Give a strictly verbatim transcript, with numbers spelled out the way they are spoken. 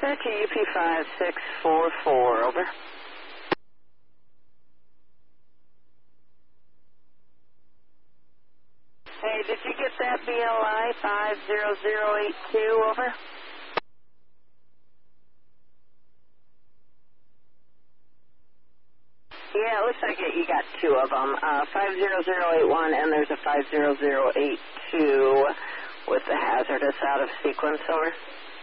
Search U P five six four four, over. Hey, did you get that B L I five zero zero eight two, over? Yeah, it looks like it, you got two of them. Uh, five zero zero eight one, and there's a five zero zero eight two with the hazardous out of sequence, over.